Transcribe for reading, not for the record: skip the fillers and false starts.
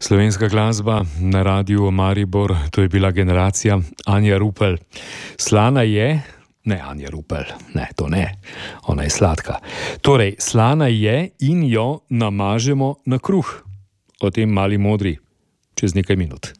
Slovenska glasba na Radiu Maribor, to je bila generacija Anja Rupel. Slana je, ne Anja Rupel, ne, to ne, ona je sladka. Torej, slana je in jo namažemo na kruh. O tem Mali modri čez nekaj minut.